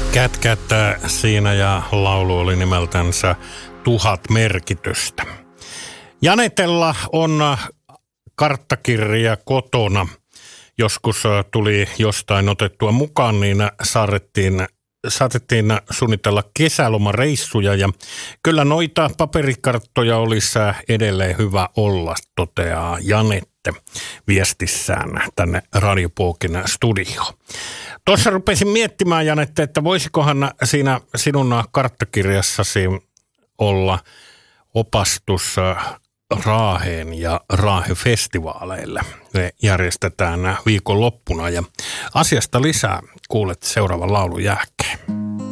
Kätkät siinä ja laulu oli nimeltänsä 1000 merkitystä. Janetella on karttakirja kotona. Joskus tuli jostain otettua mukaan, niin saatettiin suunnitella kesälomareissuja ja kyllä noita paperikarttoja olisi edelleen hyvä olla, toteaa Janette viestissään tänne Radio Pookin studioon. Tuossa rupesin miettimään, Janette, että voisikohan siinä sinun karttakirjassasi olla opastus Raaheen ja Raahe-festivaaleille. Ne järjestetään viikonloppuna ja asiasta lisää kuulet seuraavan laulun jälkeen.